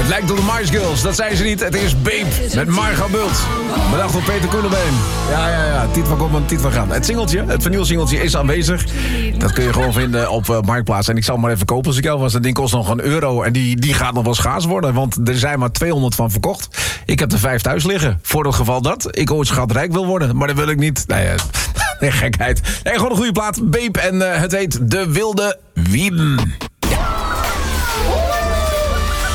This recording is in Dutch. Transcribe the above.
Het lijkt op de Mars Girls, dat zijn ze niet. Het is Babe met Margot Bult. Bedacht door Peter Koelebeen. Ja. Tiet van Kom, Tiet van Gaan. Het singeltje, het vernieuwsingeltje is aanwezig. Dat kun je gewoon vinden op Marktplaats. En ik zal hem maar even kopen als ik jou was. Dat ding kost nog €1. En die gaat nog wel schaars worden. Want er zijn maar 200 van verkocht. Ik heb er 5 thuis liggen. Voor het geval dat ik ooit schatrijk wil worden. Maar dat wil ik niet. Nee, gekheid. Nee, gewoon een goede plaat. Babe en het heet De Wilde Wieden.